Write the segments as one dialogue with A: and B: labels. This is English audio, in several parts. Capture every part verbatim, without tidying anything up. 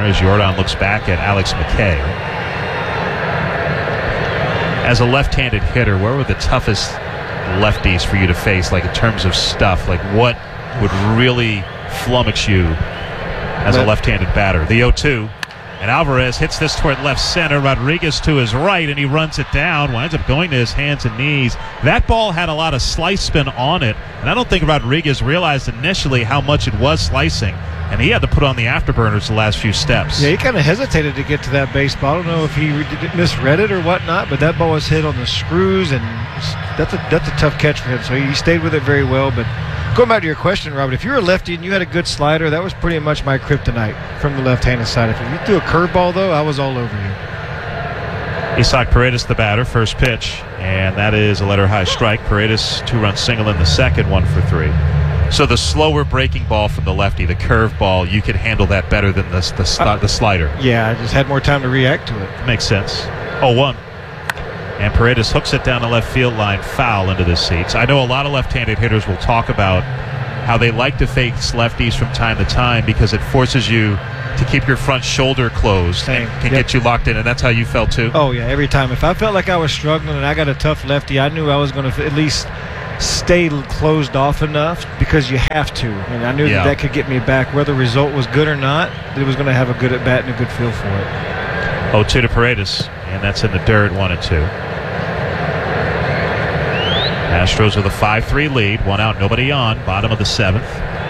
A: as Jordan looks back at Alex McKay. As a left-handed hitter, where were the toughest lefties for you to face, like in terms of stuff? Like what would really flummox you as a left-handed batter? The oh two. And Alvarez hits this toward left center. Rodriguez to his right, and he runs it down. Winds up going to his hands and knees. That ball had a lot of slice spin on it, and I don't think Rodriguez realized initially how much it was slicing, and he had to put on the afterburners the last few steps.
B: Yeah, he kind of hesitated to get to that baseball. I don't know if he misread it or whatnot, but that ball was hit on the screws, and that's a, that's a tough catch for him. So he stayed with it very well, but going back to your question, Robert, if you're a lefty and you had a good slider, that was pretty much my kryptonite from the left-handed side. If you threw a curveball, though, I was all over you.
A: Isaac Paredes, the batter, first pitch, and that is a letter-high strike. Paredes, two-run single in the second, one for three. So the slower breaking ball from the lefty, the curveball, you could handle that better than the, the, uh, the slider.
B: Yeah, I just had more time to react to it.
A: Makes sense. oh one. And Paredes hooks it down the left field line, foul into the seats. I know a lot of left-handed hitters will talk about how they like to face lefties from time to time because it forces you to keep your front shoulder closed
B: Same.
A: and can
B: Yep.
A: get you locked in, and that's how you felt too?
B: Oh, yeah, every time. If I felt like I was struggling and I got a tough lefty, I knew I was going to at least stay closed off enough because you have to. And I knew
A: Yeah.
B: that that could get me back. Whether the result was good or not, it was going to have a good at-bat and a good feel for it.
A: oh two to Paredes, and that's in the dirt, one and two. Astros with a five three lead, one out, nobody on, bottom of the seventh.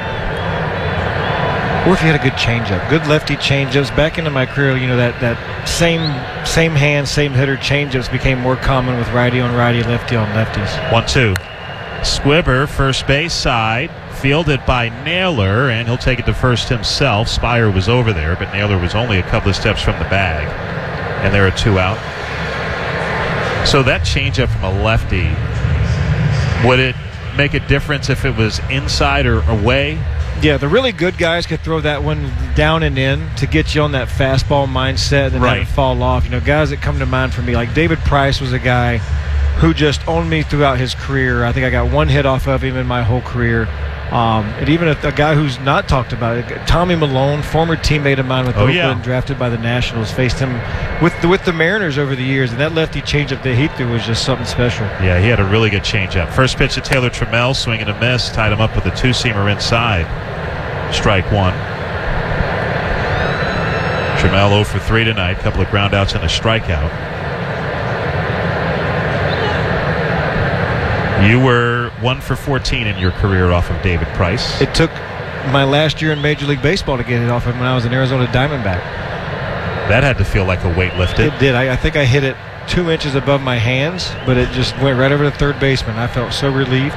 B: Or if you had a good changeup, good lefty changeups. Back into my career, you know, that, that same same hand, same hitter changeups became more common with righty on righty, lefty on lefties.
A: one two. Squibber, first base side, fielded by Naylor, and he'll take it to first himself. Spire was over there, but Naylor was only a couple of steps from the bag. And there are two out. So that changeup from a lefty, would it make a difference if it was inside or away?
B: Yeah, the really good guys could throw that one down and in to get you on that fastball mindset and then
A: Right.
B: have it fall off. You know, guys that come to mind for me, like David Price was a guy who just owned me throughout his career. I think I got one hit off of him in my whole career. Um, and even a, a guy who's not talked about it, Tommy Malone, former teammate of mine with
A: Oh,
B: Oakland,
A: yeah.
B: drafted by the Nationals, faced him with the, with the Mariners over the years, and that lefty changeup that he threw was just something special.
A: Yeah, he had a really good changeup. First pitch to Taylor Trammell, swing and a miss, tied him up with a two-seamer inside. Strike one. Trammell oh for three tonight, couple of groundouts and a strikeout. You were one for fourteen in your career off of David Price.
B: It took my last year in Major League Baseball to get it off of when I was an Arizona Diamondback.
A: That had to feel like a weight lifted.
B: It did. I, I think I hit it two inches above my hands, but it just went right over the third baseman. I felt so relieved.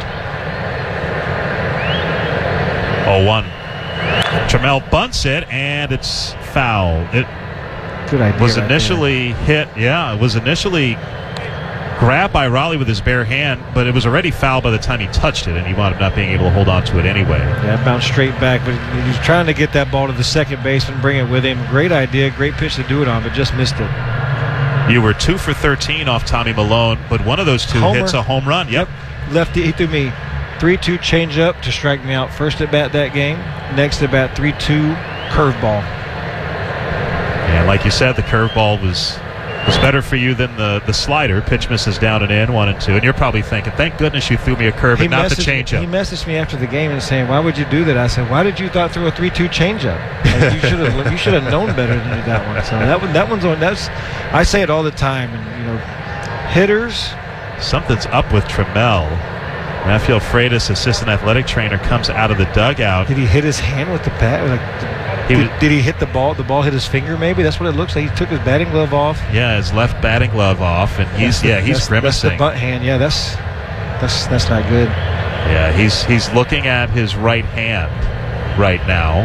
A: oh one. Trammell bunts it, and it's foul. It
B: Good idea.
A: was
B: right
A: initially hit, yeah, it was initially grabbed by Raleigh with his bare hand, but it was already foul by the time he touched it, and he wound up not being able to hold on to it anyway.
B: there. Yeah, it bounced straight back, but he was trying to get that ball to the second baseman, bring it with him. Great idea, great pitch to do it on, but just missed it.
A: You were two for thirteen off Tommy Malone, but one of those two
B: Homer.
A: hits a home run. Yep.
B: Lefty, he threw me three two changeup to strike me out first at bat that game. Next at bat, three two curveball.
A: And like you said, the curveball was was better for you than the, the slider. Pitch misses down and in, one and two. And you're probably thinking, thank goodness you threw me a curve and not the changeup.
B: He messaged me after the game and saying, why would you do that? I said, why did you thought through a three two changeup? Like, you should have you should have known better than do that one. So that one that one's on. That's I say it all the time. And you know, hitters.
A: Something's up with Trammell. Rafael Freitas, assistant athletic trainer, comes out of the dugout.
B: Did he hit his hand with the bat? Like,
A: He
B: did,
A: was-
B: did he hit the ball? The ball hit his finger, maybe? That's what it looks like. He took his batting glove off.
A: Yeah, his left batting glove off, and he's
B: That's the-
A: yeah he's
B: that's,
A: grimacing.
B: That's the butt hand. Yeah, that's that's that's not good.
A: Yeah, he's he's looking at his right hand right now.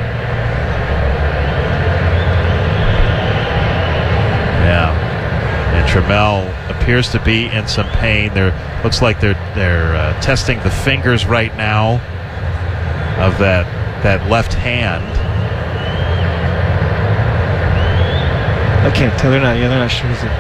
A: Yeah, and Trammell appears to be in some pain. There looks like they're they're uh, testing the fingers right now of that that left hand.
B: I can't tell. They're not. Yeah, they're not sure. Is it?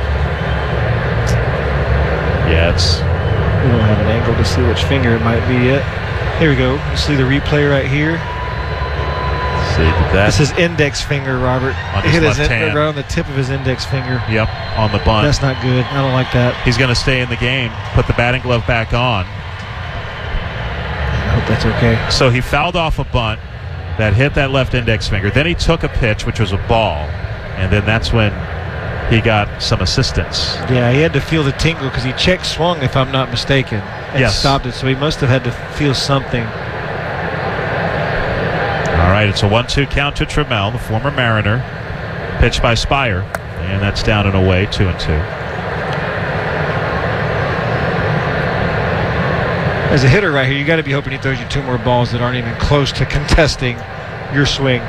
A: Yeah, it's
B: We don't have an angle to see which finger it might be yet. Here we go. You see the replay right here.
A: See, did that?
B: That's his index finger, Robert.
A: On
B: He
A: his
B: hit his
A: left
B: in-
A: hand.
B: right on the tip of his index finger.
A: Yep, on the bunt.
B: That's not good. I don't like that.
A: He's going to stay in the game, put the batting glove back on.
B: I hope that's okay.
A: So he fouled off a bunt that hit that left index finger. Then he took a pitch, which was a ball, and then that's when he got some assistance.
B: Yeah, he had to feel the tingle because he check swung, if I'm not mistaken, and
A: Yes.
B: stopped it. So he must have had to feel something.
A: All right, it's a one two count to Trammell, the former Mariner. Pitched by Spire, and that's down and away, two and two.
B: As a hitter right here, you got to be hoping he throws you two more balls that aren't even close to contesting your swing.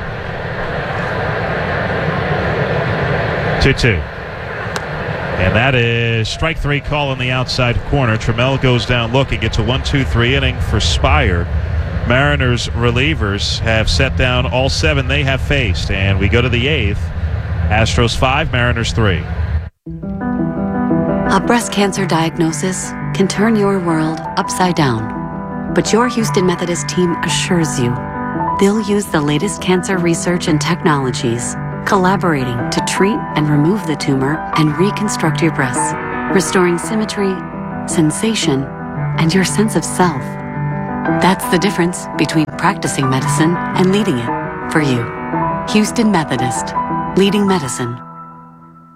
A: two two. And that is strike three call in the outside corner. Trammell goes down looking. It's a one two three inning for Spire. Mariners relievers have set down all seven they have faced. And we go to the eighth. Astros five, Mariners three.
C: A breast cancer diagnosis can turn your world upside down. But your Houston Methodist team assures you they'll use the latest cancer research and technologies, collaborating to treat and remove the tumor and reconstruct your breasts, restoring symmetry, sensation, and your sense of self. That's the difference between practicing medicine and leading it for you. Houston Methodist, leading medicine